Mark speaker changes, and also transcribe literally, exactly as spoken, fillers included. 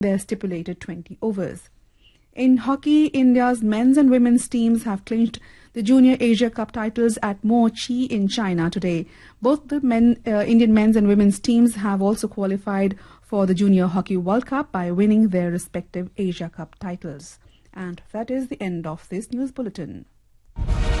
Speaker 1: their stipulated twenty overs. In hockey, India's men's and women's teams have clinched the Junior Asia Cup titles at Mo Chi in China today. Both the men, uh, Indian men's and women's teams have also qualified for the Junior Hockey World Cup by winning their respective Asia Cup titles. And that is the end of this news bulletin.